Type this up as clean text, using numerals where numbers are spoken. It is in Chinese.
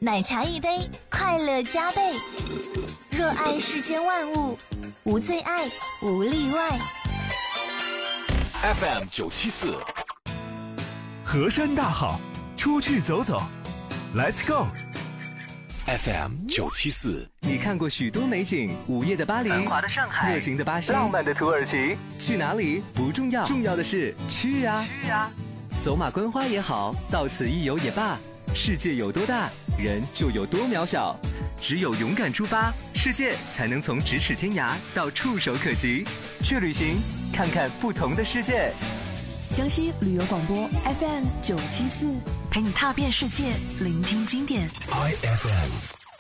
奶茶一杯，快乐加倍。热爱世间万物，无最爱，无例外。 FM 974， 河山大好，出去走走 ，Let's go。 FM 974， 你看过许多美景，午夜的巴黎， 繁华的上海， 热情的巴西， 浪漫的土耳其， 去哪里不重要，重要的是去啊！走马观花也好，到此一游也罢，世界有多大，人就有多渺小。只有勇敢出发，世界才能从咫尺天涯到触手可及。去旅行，看看不同的世界。 江西旅游广播 FM 974，陪你踏遍世界，聆听经典。 IFM